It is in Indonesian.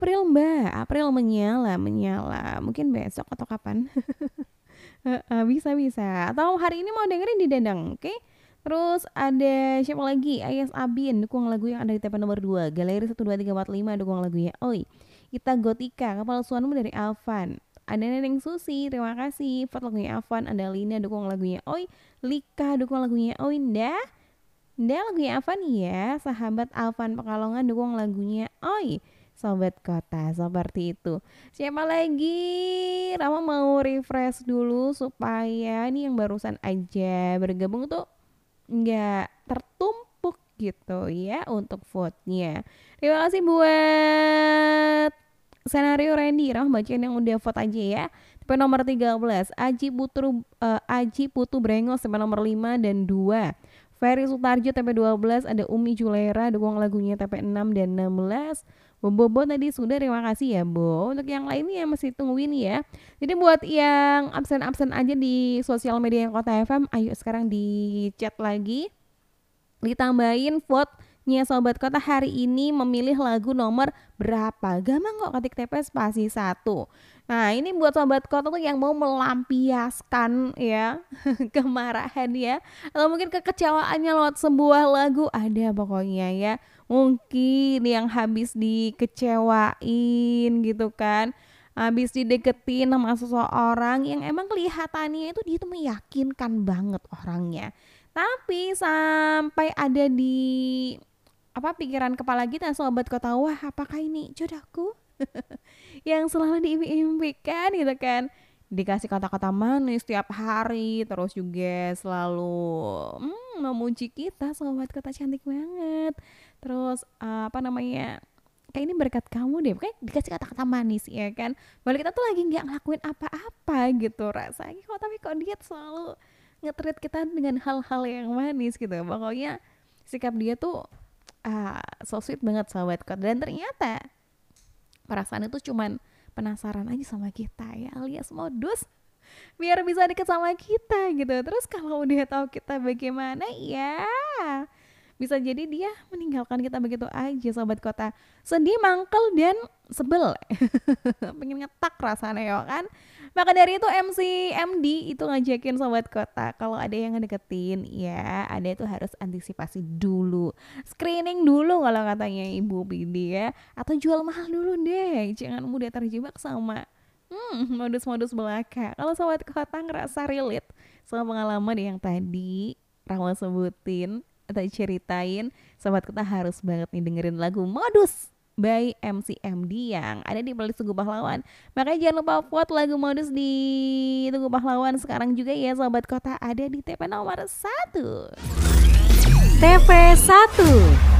April menyala, menyala. Mungkin besok atau kapan? Bisa bisa. Atau hari ini mau dengerin di Dendang, oke? Terus ada siapa lagi? Ayas Abin dukung lagu yang ada di TP nomor 2. Galeri 12345 dukung lagunya. Oi. Ita Gotika, Kapal Suanmu dari Alvan. Ada Neneng Susi, terima kasih. Vote lagunya Alvan. Ada Lina dukung lagunya Oi. Lika dukung lagunya Oi. Nda lagunya Alvan ya. Sahabat Alvan Pekalongan dukung lagunya Oi. Sobat Kota, seperti itu. Siapa lagi? Rama mau refresh dulu supaya nih yang barusan aja bergabung tuh nggak tertumpuk gitu ya untuk vote-nya. Terima kasih buat senario Randy. Rama bacain yang udah vote aja ya. Tipe nomor 13 Aji Putu Brengos tipe nomor 5 dan 2. Ferry Sutarjo TP 12, ada Umi Julera dukung lagunya TP 6 dan 16. Bobo tadi sudah, terima kasih ya Bo. Untuk yang lainnya masih tungguin ya. Jadi buat yang absen-absen aja di sosial media yang Kota FM, ayo sekarang di chat lagi. Ditambahin vote-nya Sobat Kota hari ini memilih lagu nomor berapa. Gampang kok, ketik TP spasi 1. Nah ini buat Sobat Kota tuh yang mau melampiaskan ya kemarahan ya, atau mungkin kekecewaannya lewat sebuah lagu, ada pokoknya ya. Mungkin yang habis dikecewain gitu kan, habis dideketin sama seseorang yang emang kelihatannya itu dia tuh meyakinkan banget orangnya, tapi sampai ada di pikiran kepala kita Sobat Kota, wah apakah ini jodohku yang selalu diimpikan gitu kan, dikasih kata-kata manis tiap hari, terus juga selalu memuji kita, Sobat Kota cantik banget, terus kayak ini berkat kamu deh, kayak dikasih kata-kata manis ya kan, balik kita tuh lagi nggak ngelakuin apa-apa gitu rasanya kok, tapi kok dia selalu nge-treat kita dengan hal-hal yang manis gitu, pokoknya sikap dia tuh so sweet banget Sobat Kota, dan ternyata perasaan itu cuman penasaran aja sama kita ya, alias modus biar bisa deket sama kita gitu. Terus kalau udah tahu kita bagaimana ya, bisa jadi dia meninggalkan kita begitu aja Sobat Kota. Sedih, mangkel, dan sebel. Pengen ngetak rasanya ya kan. Maka dari itu MC MD itu ngajakin Sobat Kota, kalau ada yang ngedeketin ya, ada itu harus antisipasi dulu, screening dulu kalau katanya Ibu Bidi ya, atau jual mahal dulu deh, jangan mudah terjebak sama modus-modus belaka. Kalau Sobat Kota ngerasa relate sama pengalaman yang tadi Rahma sebutin atau ceritain, Sobat Kota harus banget nih dengerin lagu Modus by MC MD yang ada di playlist Tugu Pahlawan. Makanya jangan lupa vote lagu Modus di Tugu Pahlawan sekarang juga ya Sobat Kota, ada di TP nomor 1. TP 1